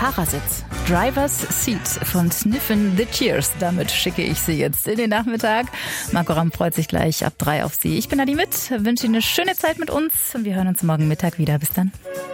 Fahrersitz. Driver's Seat von Sniffin' the Cheers. Damit schicke ich Sie jetzt in den Nachmittag. Marco Ramm freut sich gleich ab 3 auf Sie. Ich bin Adi mit, wünsche Ihnen eine schöne Zeit mit uns und wir hören uns morgen Mittag wieder. Bis dann.